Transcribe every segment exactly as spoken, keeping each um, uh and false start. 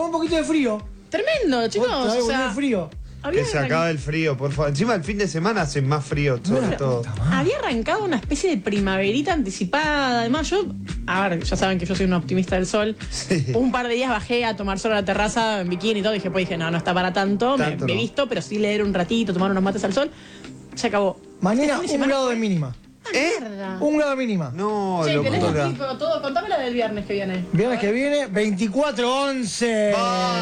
un poquito de frío. Tremendo, chicos. Otra vez O sea, volvió el frío. había Que se arran- acaba el frío, por favor. Encima el fin de semana hace más frío, sobre todo. Había arrancado una especie de primaverita anticipada. Además, yo, a ver, ya saben que yo soy una optimista del sol. Sí. Un par de días bajé a tomar sol a la terraza en bikini y todo. Dije, pues dije, no, no está para tanto. Tanto me, me he no. visto, pero sí leer un ratito, tomar unos mates al sol. Se acabó. Mañana Este fin de un semana grado de fue- mínima. ¿Eh? Mierda. Un grado de mínima. No, Che, tenés locura. un tipo, todo. Contame la del viernes que viene. Viernes que viene, veinticuatro once.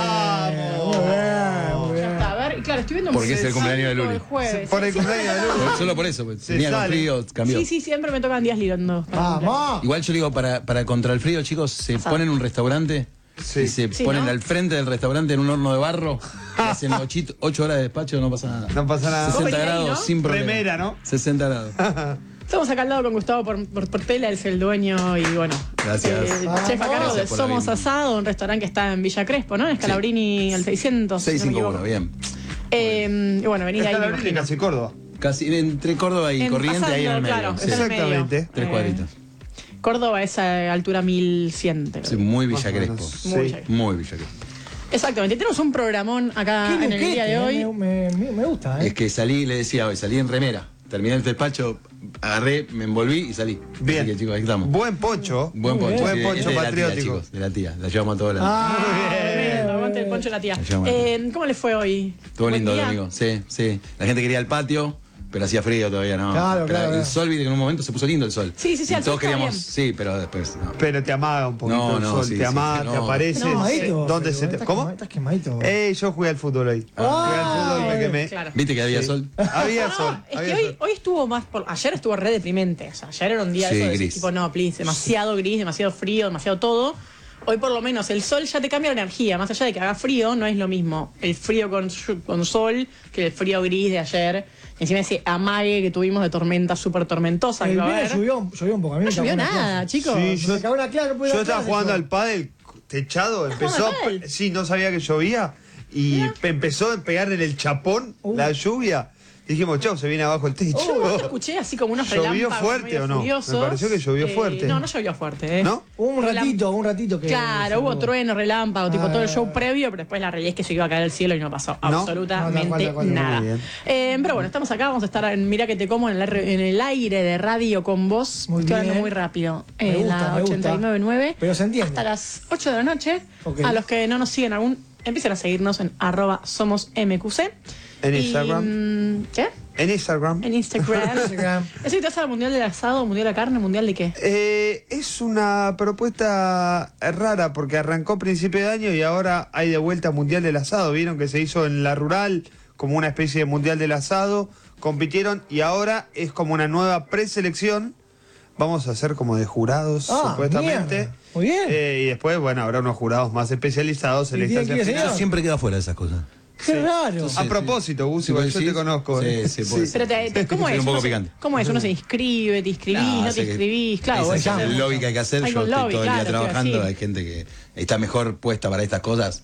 ¡Vamos! Muy bien, muy Ya bien. está, a ver, claro, estoy viendo un Porque es el cumpleaños de Luli. el jueves. Por el cumpleaños de Luli. Solo por eso, pues, Se tenía con sale. frío, cambió. Sí, sí, siempre me tocan días lirondos. Vamos. Igual yo digo, para, para contra el frío, chicos, se Asado. ponen en un restaurante Sí. y se Sí, ponen ¿no? al frente del restaurante en un horno de barro, hacen ocho, ocho horas de despacho, no pasa nada. No pasa nada. Vos sesenta venís ahí, grados ¿no? sin problema. Remera, ¿no? sesenta grados. Estamos acá al lado con Gustavo por, por, Portela, él es el dueño y bueno. Gracias. eh, Vamos. chef a cargo de Gracias por la Somos bienvenida. Asado, un restaurante que está en Villa Crespo, ¿no? En Scalabrini al seiscientos. si no me seiscientos cincuenta y uno, equivoco. bien. Eh, y bueno, venís de ahí, Está me la Abril y imagino. casi Córdoba. Casi entre Córdoba y En Corriente, ahí en el pasando, medio. claro, sí. es en el medio. Exactamente. Tres Eh, cuadritos. Córdoba es a altura mil cien. te lo Sí, digo. muy Más Villa o menos. Crespo. Sí. Muy Villa Crespo. Muy Villa Crespo. Exactamente. Tenemos un programón acá Qué en el día de luquete, hoy. eh, Me, me- me gusta, ¿eh? Es que salí, le decía hoy, salí en remera. Terminé el despacho, agarré, me envolví y salí. Bien. Así que, chicos, ahí estamos. Buen poncho. Buen Muy poncho. bien. sí, Buen poncho es de la tía, patriótico. chicos, de la tía. La llevamos a todos lados. Ah, Tremendo, aguante el poncho de la tía. Me llama. Eh, ¿Cómo les fue hoy? Estuvo ¿Buen lindo el día? domingo. Sí, sí. La gente quería el patio, pero hacía frío todavía, ¿no? Claro, Pero claro, El claro. sol, viste que en un momento se puso lindo el sol. Sí, sí, sí, Y al sol todos estaba queríamos, bien. sí, pero después no. Pero te amaga un poquito No, el no, sol. sí, te sí, amaga, no. te aparece. No, quemadito. ¿Dónde pero se te.? estás ¿Cómo? quema- Estás quemadito. Eh, yo jugué al fútbol hoy. Ah, jugué al fútbol, me quemé. Claro. ¿Viste que había Sí. sol? Había No, sol. es había que hoy, sol. hoy estuvo más por. Ayer estuvo re deprimente. O sea, ayer era un día Sí, de eso de gris. tipo, no, please, demasiado gris, demasiado frío, demasiado todo. Hoy por lo menos el sol ya te cambia la energía. Más allá de que haga frío, no es lo mismo el frío con, con sol que el frío gris de ayer. Encima ese amague que tuvimos de tormenta súper tormentosa que El iba a viernes haber. llovió, llovió un poco. A mí No me cagó llovió una nada, clase. chicos. Sí, yo- Me cagó una clase, no pude Yo dar estaba clase, jugando yo. al pádel techado, empezó, jugando al pádel? sí, no sabía que llovía y pe- empezó a pegar en el chapón Uh. la lluvia. Dijimos, chau, se viene abajo el techo. Uh, yo escuché así como unos ¿Llovió relámpagos fuerte medio o no? Me furiosos. pareció que llovió Eh, fuerte. No, no llovió fuerte. ¿eh? ¿No? Hubo un Relam- ratito, un ratito que. Claro, hubo trueno, relámpago, tipo Ah. todo el show previo, pero después la realidad es que se iba a caer el cielo y no pasó ¿No? absolutamente No, tal cual, tal cual. nada. Muy bien. Eh, pero bueno, estamos acá, vamos a estar en Mira que te como en el, R- en el aire de radio con vos. Muy Estoy hablando bien. muy rápido. Me En gusta, la me gusta. ochenta y nueve punto nueve. Pero se entiende. Hasta las ocho de la noche. Ok. A los que no nos siguen aún, empiecen a seguirnos en arroba somos M Q C. En Y, Instagram. mm, ¿Qué? En Instagram. En Instagram. Instagram. ¿Eso que te vas al mundial del asado, mundial de la carne, mundial de qué? Eh, es una propuesta rara porque arrancó a principio de año y ahora hay de vuelta Mundial del Asado. Vieron que se hizo en la rural como una especie de Mundial del Asado. Compitieron y ahora es como una nueva preselección. Vamos a ser como de jurados, Ah, supuestamente. mierda. Muy bien. Eh, y después, bueno, habrá unos jurados más especializados en ¿Y la tiene instancia que ir final. señor? Yo siempre quedo afuera de esas cosas. Qué raro. A propósito, Gus, Sí, igual vos yo te decís. conozco. Sí, ¿eh? sí, puede ser. Pero te, te- ¿cómo Soy es? un poco Uno se- picante. ¿Cómo es? Uno se inscribe, te inscribís, no, te sé que inscribís, claro. ese vos es ya- el lobby que hay que hacer. Hay Yo un estoy lobby, todo el día claro, te iba a trabajando. decir. Hay gente que está mejor puesta para estas cosas.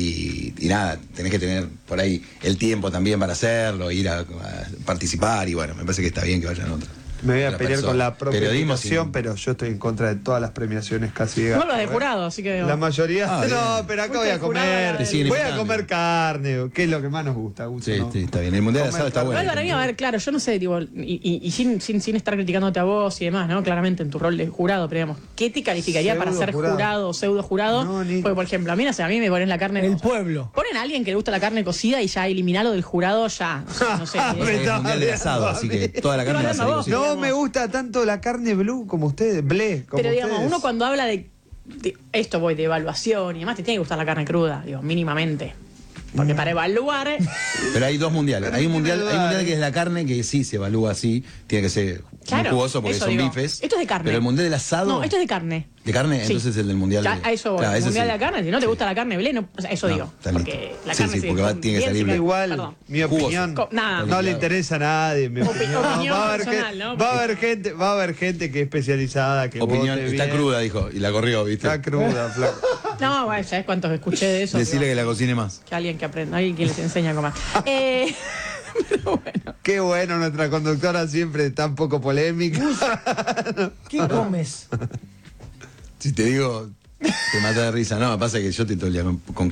Y, y nada, tenés que tener por ahí el tiempo también para hacerlo, ir a, a participar. Y bueno, me parece que está bien que vayan otros. Me voy a Otra pelear persona. con la propia Periodismo premiación, sin- pero yo estoy en contra de todas las premiaciones casi. Vos lo de jurado, así que. La mayoría. Ah, bien. no, pero acá voy a Fuiste jurado comer. de- Te siguen Voy a invitando. comer carne, que es lo que más nos gusta, Gusto, Sí, ¿no? sí, está bien. El mundial de Comer asado está carne. bueno. Igual para mí, a ver, claro, yo no sé, digo, y, y- y sin, sin, sin estar criticándote a vos y demás, ¿no? Claramente en tu rol de jurado, pero digamos, ¿qué te calificaría para Pseudo ser jurado. jurado o pseudo jurado? No, ni- Porque, por ejemplo, a mí, no sé, a mí me ponen la carne. El o sea, pueblo. Ponen a alguien que le gusta la carne cocida y ya eliminarlo del jurado, ya. O sea, no sé. Me Es el está mundial de asado, así que toda la carne va a hablando salir vos. cocida. No digamos. me gusta tanto la carne blue como ustedes, ble, como Pero digamos, ustedes. uno cuando habla de, de esto voy de evaluación y demás, te tiene que gustar la carne cruda, digo, mínimamente. Porque para evaluar, eh, Pero hay dos mundiales. Pero Hay un no mundial, tiene hay un duda, mundial ¿eh? que es la carne, que sí se evalúa así, tiene que ser Claro, muy jugoso porque eso son digo. bifes. Esto es de carne. Pero el mundial del asado. no, esto es de carne. ¿De carne? Sí. Entonces el del mundial. Ya, de- a eso voy. Claro, El ese mundial sí. de la carne, si no te gusta la carne, blé, no, o sea, eso No, digo. está Porque listo. la Sí, carne sí, se- porque va- tiene que bien salir se- Igual, perdón. mi Jugoso. opinión Co- nada. no le interesa a nadie. Mi Opi- opinión. opinión va, a haber personal, gen- ¿no? va a haber gente, va a haber gente que es especializada, que Opinión, vote está bien. cruda, dijo, y la corrió, ¿viste? Está cruda, flaco. No, bueno, ¿sabes cuántos escuché de eso? Decirle Digo, que la cocine más. que alguien que aprenda, alguien que les enseña a comer. eh, pero bueno. Qué bueno, nuestra conductora siempre tan poco polémica. ¿Qué comes? Si te digo, te mata de risa. No, pasa que yo te todo el día con, con